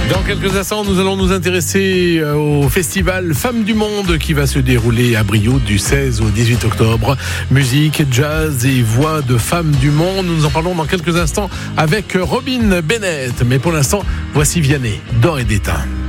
Dans quelques instants, nous allons nous intéresser au festival Femmes du Monde qui va se dérouler à Brioude du 16 au 18 octobre. Musique, jazz et voix de femmes du monde. Nous en parlons dans quelques instants avec Robin Bennett. Mais pour l'instant, voici Vianney, d'Or et d'étain.